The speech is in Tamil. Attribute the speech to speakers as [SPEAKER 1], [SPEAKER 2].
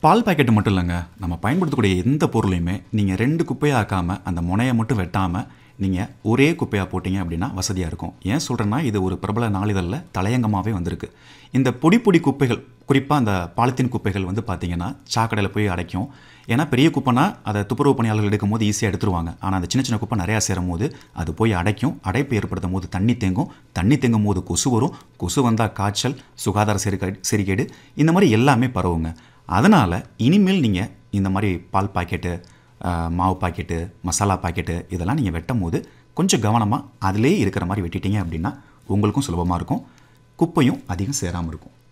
[SPEAKER 1] பால் பாக்கெட்டு மட்டும் இல்லைங்க. நம்ம பயன்படுத்தக்கூடிய எந்த பொருளையுமே நீங்கள் 2 குப்பையாக ஆக்காமல் அந்த முனையை மட்டும் வெட்டாமல் நீங்கள் ஒரே குப்பையாக போட்டிங்க அப்படின்னா வசதியாக இருக்கும். ஏன் சொல்கிறேன்னா, இது ஒரு பிரபல நாளிதழில் தலையங்கமாகவே வந்திருக்கு. இந்த பொடி பொடி குப்பைகள், குறிப்பாக அந்த பாலித்தீன் குப்பைகள் வந்து பார்த்திங்கன்னா சாக்கடையில் போய் அடைக்கும். ஏன்னா பெரிய குப்பைனா அதை துப்புரவு பணியாளர்கள் எடுக்கும் போது ஈஸியாக எடுத்துருவாங்க. ஆனால் அந்த சின்ன சின்ன குப்பை நிறையா சேரும் போது அது போய் அடைக்கும். அடைப்பு ஏற்படுத்தும் போது தண்ணி தேங்கும் போது கொசு வரும். கொசு வந்தால் காய்ச்சல், சுகாதார சீர்கேடு, இந்த மாதிரி எல்லாமே பரவுங்க. அதனால் இனிமேல் நீங்கள் இந்த மாதிரி பால் பாக்கெட்டு, மாவு பாக்கெட்டு, மசாலா பாக்கெட்டு இதெல்லாம் நீங்கள் வெட்டும் போது கொஞ்சம் கவனமாக அதிலே இருக்கிற மாதிரி வெட்டிட்டீங்க அப்படின்னா உங்களுக்கும் சுலபமாக இருக்கும். குப்பையும் அதிகம் சேராமல் இருக்கும்.